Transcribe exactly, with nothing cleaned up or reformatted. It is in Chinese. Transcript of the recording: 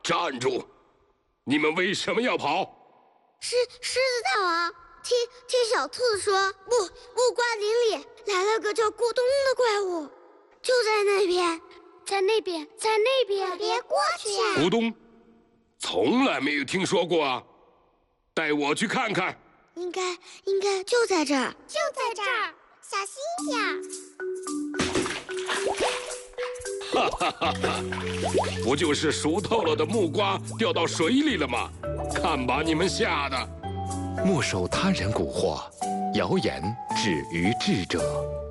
站住！你们为什么要跑？ 狮狮子大王，听听小兔子说，木木瓜林里来了个叫咕咚的怪物，就在那边，在那边，在那边，别过去啊！ 咕咚，从来没有听说过啊！带我去看看。 应该应该就在这儿， 就在这儿，小心点。 哈哈哈哈！不就是熟透了的木瓜掉到水里了吗？看把你们吓的！ 莫受他人蛊惑，谣言止于智者。